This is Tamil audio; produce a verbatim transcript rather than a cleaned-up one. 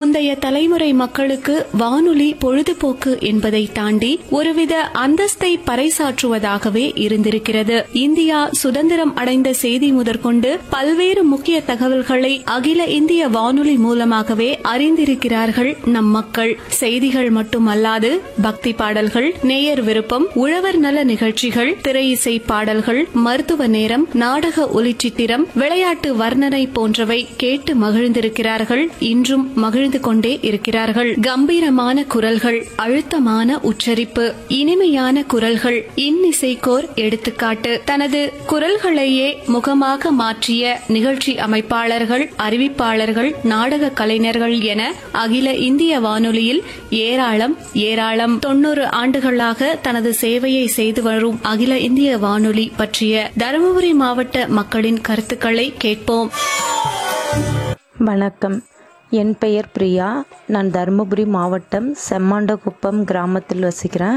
முந்தைய தலைமுறை மக்களுக்கு வானொலி பொழுதுபோக்கு என்பதை தாண்டி ஒருவித அந்தஸ்தை பறைசாற்றுவதாகவே இருந்திருக்கிறது. இந்தியா சுதந்திரம் அடைந்த செய்தி முதற்கொண்டு பல்வேறு முக்கிய தகவல்களை அகில இந்திய வானொலி மூலமாகவே அறிந்திருக்கிறார்கள் நம் மக்கள். செய்திகள் மட்டுமல்லாது பக்தி பாடல்கள், நேயர் விருப்பம், உழவர் நல நிகழ்ச்சிகள், திரை இசை பாடல்கள், மருத்துவ நேரம், நாடக ஒலிச்சித்திரம், விளையாட்டு வர்ணனை போன்றவை கேட்டு மகிழ்ந்திருக்கிறார்கள். இன்றும் மகிழ்ந்து கொண்டே இருக்கிறார்கள். கம்பீரமான குரல்கள், அழுத்தமான உச்சரிப்பு, இனிமையான குரல்கள் இன்னிசைக்கோர் எடுத்துக்காட்டு. தனது குரல்களையே முகமாக மாற்றிய நிகழ்ச்சி அமைப்பாளர்கள், அறிவிப்பாளர்கள், நாடக கலைஞர்கள் என அகில இந்திய வானொலியில் ஏராளம் ஏராளம். தொன்னூறு ஆண்டுகளாக தனது சேவையை செய்து வரும் அகில இந்திய வானொலி பற்றிய தருமபுரி மாவட்ட மக்களின் கருத்துக்களை கேட்போம். வணக்கம், என் பெயர் பிரியா. நான் தருமபுரி மாவட்டம் செம்மாண்டகுப்பம் கிராமத்தில் வசிக்கிறேன்.